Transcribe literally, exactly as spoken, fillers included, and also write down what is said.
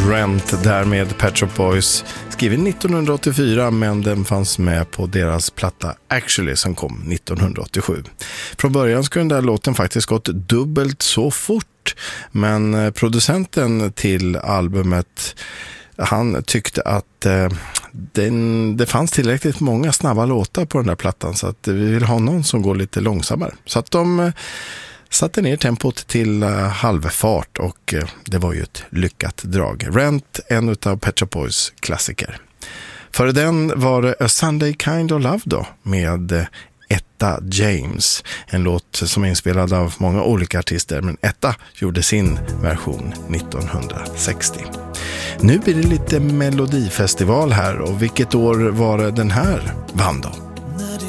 Rent där med Pet Shop Boys, skriven nittonhundraåttiofyra, men den fanns med på deras platta Actually som kom nittonhundraåttiosju. Från början skulle den där låten faktiskt gått dubbelt så fort, men producenten till albumet, han tyckte att eh, den, det fanns tillräckligt många snabba låtar på den där plattan, så att vi vill ha någon som går lite långsammare. Så att de eh, satte ner tempot till uh, halvfart, och uh, det var ju ett lyckat drag. Rent, en utav Pet Shop Boys klassiker. Före den var det A Sunday Kind of Love då, med uh, Etta James. En låt som är inspelad av många olika artister, men Etta gjorde sin version nittonhundrasextio. Nu blir det lite melodifestival här, och vilket år var det den här vann då?